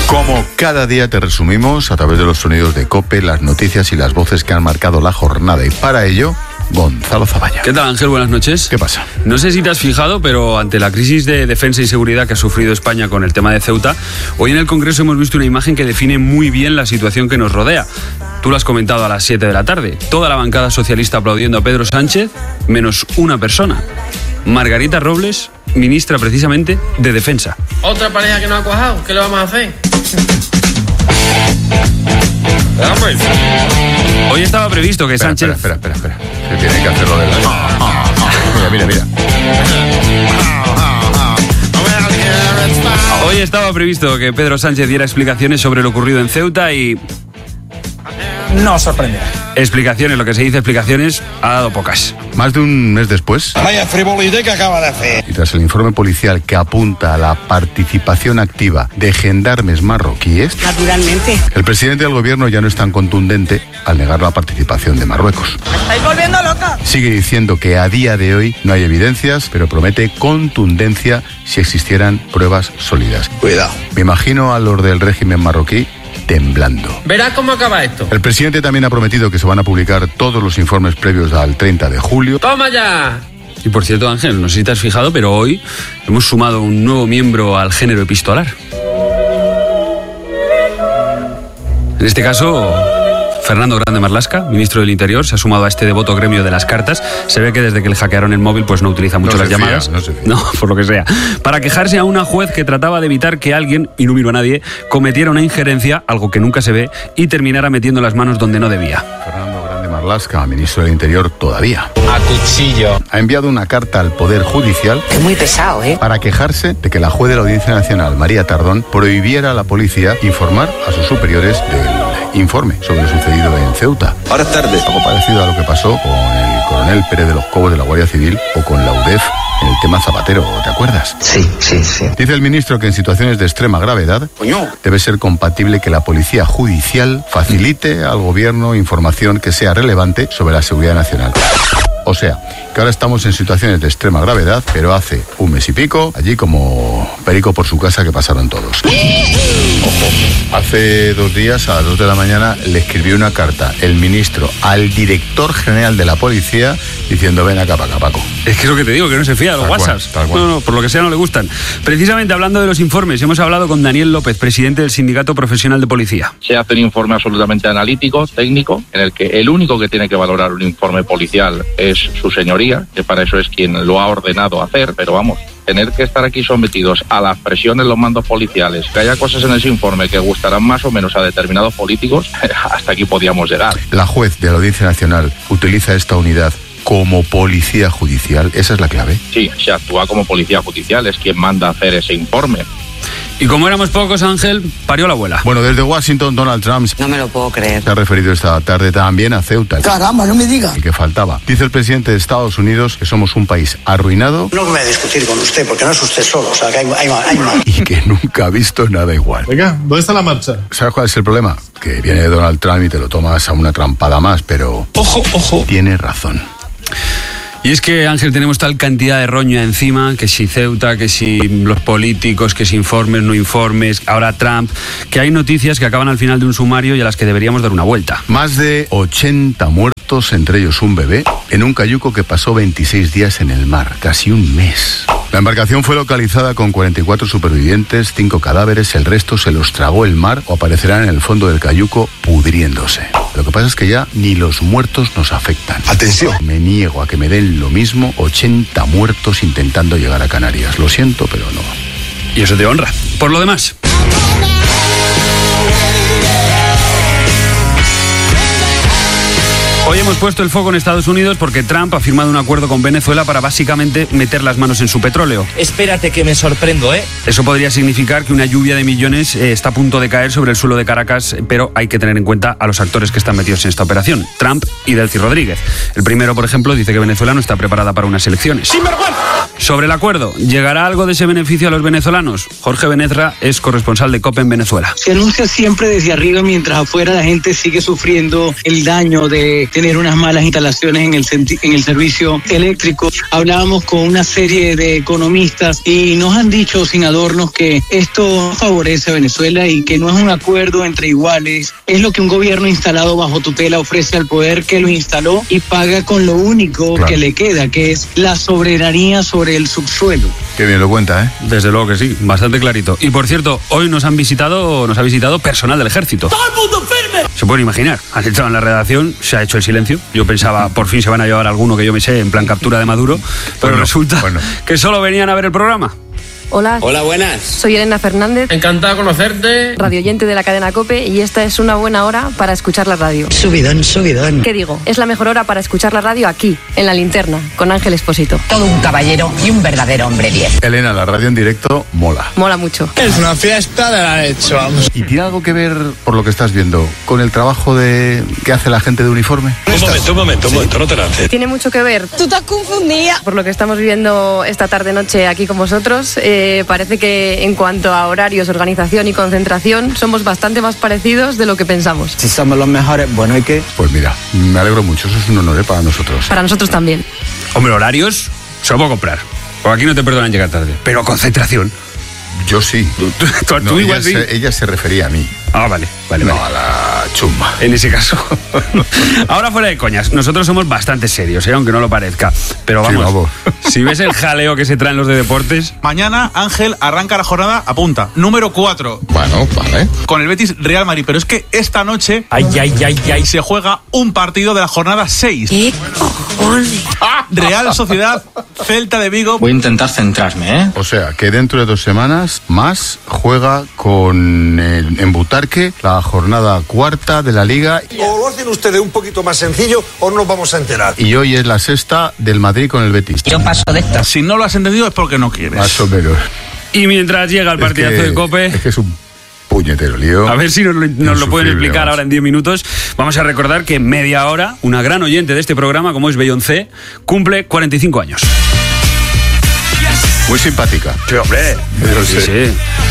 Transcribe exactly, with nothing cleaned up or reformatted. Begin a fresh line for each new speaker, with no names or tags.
Como cada día te resumimos a través de los sonidos de COPE, las noticias y las voces que han marcado la jornada. Y para ello, Gonzalo Zavalla.
¿Qué tal, Ángel? Buenas noches.
¿Qué pasa?
No sé si te has fijado, pero ante la crisis de defensa y seguridad que ha sufrido España con el tema de Ceuta, hoy en el Congreso hemos visto una imagen que define muy bien la situación que nos rodea. Tú lo has comentado a las siete de la tarde. Toda la bancada socialista aplaudiendo a Pedro Sánchez, menos una persona. Margarita Robles, ministra precisamente de Defensa.
Otra pareja que no ha cuajado, ¿qué le vamos a hacer?
Hoy estaba previsto que
espera,
Sánchez...
Espera, espera, espera, espera. Se tiene que hacerlo de la... Mira, mira, mira.
Hoy estaba previsto que Pedro Sánchez diera explicaciones sobre lo ocurrido en Ceuta y...
no sorprenderá.
Explicaciones, lo que se dice explicaciones, ha dado pocas.
Más de un mes después,
vaya frivolidad que acaba de hacer.
y tras el informe policial que apunta a la participación activa de gendarmes marroquíes,
Naturalmente.
el presidente del gobierno ya no es tan contundente al negar la participación de Marruecos.
¡Me estáis volviendo loca!
Sigue diciendo que a día de hoy no hay evidencias, pero promete contundencia si existieran pruebas sólidas.
Cuidado.
Me imagino a los del régimen marroquí temblando.
Verás cómo acaba esto.
El presidente también ha prometido que se van a publicar todos los informes previos al treinta de julio.
¡Toma ya!
Y por cierto, Ángel, no sé si te has fijado, pero hoy hemos sumado un nuevo miembro al género epistolar. En este caso, Fernando Grande Marlaska, ministro del Interior, se ha sumado a este devoto gremio de las cartas. Se ve que desde que le hackearon el móvil pues no utiliza mucho
No
las
se fía,
llamadas.
no se fía.
No, por lo que sea. Para quejarse a una juez que trataba de evitar que alguien, y no miro a nadie, cometiera una injerencia, algo que nunca se ve, y terminara metiendo las manos donde no debía.
Fernando Grande Marlaska, ministro del Interior todavía,
A cuchillo.
ha enviado una carta al Poder Judicial
Es muy pesado, ¿eh?
para quejarse de que la juez de la Audiencia Nacional, María Tardón, prohibiera a la policía informar a sus superiores del informe sobre lo sucedido en Ceuta.
Ahora es tarde.
Algo parecido a lo que pasó con el coronel Pérez de los Cobos de la Guardia Civil o con la U D E F en el tema Zapatero, ¿te acuerdas?
Sí, sí, sí.
Dice el ministro que en situaciones de extrema gravedad debe ser compatible que la policía judicial facilite al gobierno información que sea relevante sobre la seguridad nacional. O sea, que ahora estamos en situaciones de extrema gravedad, pero hace un mes y pico, allí como perico por su casa que pasaron todos. Ojo, hace dos días a las dos de la mañana le escribió una carta el ministro al director general de la policía diciendo ven acá, para acá, Paco.
Es que es lo que te digo, que no se fía de los
Tal cual,
WhatsApps.
tal cual.
No, no, por lo que sea no le gustan. Precisamente hablando de los informes, hemos hablado con Daniel López, presidente del Sindicato Profesional de Policía.
Se hace un informe absolutamente analítico, técnico, en el que el único que tiene que valorar un informe policial es su señoría, que para eso es quien lo ha ordenado hacer, pero vamos, tener que estar aquí sometidos a las presiones de los mandos policiales, que haya cosas en ese informe que gustarán más o menos a determinados políticos, hasta aquí podíamos llegar.
La juez de la Audiencia Nacional utiliza esta unidad como policía judicial, esa es la clave.
Sí, se actúa como policía judicial, es quien manda a hacer ese informe.
Y como éramos pocos, Ángel, parió la abuela.
Bueno, desde Washington, Donald Trump
No me lo puedo creer.
se ha referido esta tarde también a Ceuta.
Caramba, no me diga.
El que faltaba. Dice el presidente de Estados Unidos que somos un país arruinado
No voy a discutir con usted porque no es usted solo, o sea que hay, hay, hay más.
y que nunca ha visto nada igual.
Venga, ¿dónde está la marcha?
¿Sabes cuál es el problema? Que viene Donald Trump y te lo tomas a una trampada más, pero
Ojo, ojo.
tiene razón.
Y es que, Ángel, tenemos tal cantidad de roña encima, que si Ceuta, que si los políticos, que si informes, no informes, ahora Trump, que hay noticias que acaban al final de un sumario y a las que deberíamos dar una vuelta.
Más de ochenta muertos, entre ellos un bebé, en un cayuco que pasó veintiséis días en el mar, casi un mes. La embarcación fue localizada con cuarenta y cuatro supervivientes, cinco cadáveres, el resto se los tragó el mar o aparecerán en el fondo del cayuco pudriéndose. Lo que pasa es que ya ni los muertos nos afectan.
Atención.
Me niego a que me den lo mismo ochenta muertos intentando llegar a Canarias. Lo siento, pero no.
Y eso te honra. Por lo demás... Hoy hemos puesto el foco en Estados Unidos porque Trump ha firmado un acuerdo con Venezuela para básicamente meter las manos en su petróleo.
Espérate que me sorprendo, ¿eh?
Eso podría significar que una lluvia de millones eh, está a punto de caer sobre el suelo de Caracas, pero hay que tener en cuenta a los actores que están metidos en esta operación, Trump y Delcy Rodríguez. El primero, por ejemplo, dice que Venezuela no está preparada para unas elecciones. ¡Sinvergüenza! Sobre el acuerdo, ¿llegará algo de ese beneficio a los venezolanos? Jorge Benezra es corresponsal de COPE en Venezuela.
Se anuncia siempre desde arriba, mientras afuera la gente sigue sufriendo el daño de
tener unas malas instalaciones en el, en el servicio eléctrico. Hablábamos con una serie de economistas y nos han dicho sin adornos que esto favorece a Venezuela y que no es un acuerdo entre iguales, es lo que un gobierno instalado bajo tutela ofrece al poder que lo instaló y paga con lo único claro. que le queda, que es la soberanía sobre el subsuelo.
Qué bien lo cuenta, ¿eh?
Desde luego que sí, bastante clarito. Y por cierto, hoy nos han visitado, nos ha visitado personal del ejército. ¡Todo el mundo firme! Se pueden imaginar, han entrado en la redacción, se ha hecho el silencio. Yo pensaba, por fin se van a llevar alguno que yo me sé en plan captura de Maduro, pero bueno, resulta bueno. que solo venían a ver el programa.
Hola.
Hola, buenas.
Soy Elena Fernández.
Encantado de conocerte.
Radioyente de la cadena COPE y esta es una buena hora para escuchar la radio.
Subidón, subidón.
¿Qué digo? Es la mejor hora para escuchar la radio aquí, en La Linterna, con Ángel Expósito.
Todo un caballero y un verdadero hombre diez.
Elena, la radio en directo mola.
Mola mucho.
Es una fiesta de la leche, vamos.
¿Y tiene algo que ver, por lo que estás viendo, con el trabajo de que hace la gente de uniforme?
Un momento, un momento, un momento, no te lances.
Tiene mucho que ver.
Tú estás confundida.
Por lo que estamos viviendo esta tarde-noche aquí con vosotros, eh, parece que en cuanto a horarios, organización y concentración somos bastante más parecidos de lo que pensamos.
Si somos los mejores, bueno, ¿y qué?
Pues mira, me alegro mucho, eso es un honor, ¿eh? Para nosotros.
Para nosotros también.
Hombre, horarios, se lo puedo comprar. Porque aquí no te perdonan llegar tarde. Pero concentración.
Yo sí.
Tú, tú, tú,
no,
tú
ella,
igual sí.
se, ella se refería a mí.
Ah, vale, vale.
No,
vale.
a la chumba.
En ese caso. Ahora fuera de coñas, nosotros somos bastante serios, ¿eh? Aunque no lo parezca. Pero vamos,
sí, vamos,
si ves el jaleo que se traen los de deportes...
Mañana Ángel arranca la jornada a punta. Número cuatro.
Bueno, vale.
Con el Betis Real Madrid. Pero es que esta noche
ay, ay, ay, ay.
se juega un partido de la jornada seis.
¿Qué cojones?
Real Sociedad Celta de Vigo.
Voy a intentar centrarme, ¿eh?
O sea, que dentro de dos semanas más juega con el, en Butarque la jornada cuarta de la Liga.
O lo hacen ustedes un poquito más sencillo o no nos vamos a enterar.
Y hoy es la sexta del Madrid con el Betis.
Yo paso de esta.
Si no lo has entendido es porque no quieres.
Más o menos.
Y mientras llega el partidazo
es que,
de COPE...
Es que es un puñetero lío.
A ver si nos, nos lo pueden explicar más. Ahora en diez minutos. Vamos a recordar que en media hora, una gran oyente de este programa, como es Beyoncé, cumple cuarenta y cinco años.
Muy simpática.
Sí, hombre.
Yo
Sí,
sé.
sí.